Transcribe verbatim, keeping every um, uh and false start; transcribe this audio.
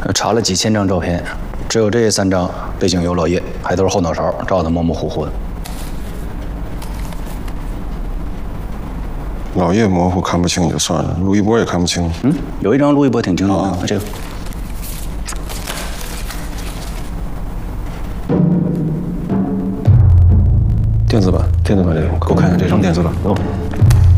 查了几千张照片，只有这三张背景有老叶，还都是后脑勺，照得模模糊糊的。 老叶模糊看不清也就算了，陆一波也看不清。 嗯，有一张陆一波挺清楚的，啊、这个。 电子版，电子版这个，给我看看这张电子版。哦。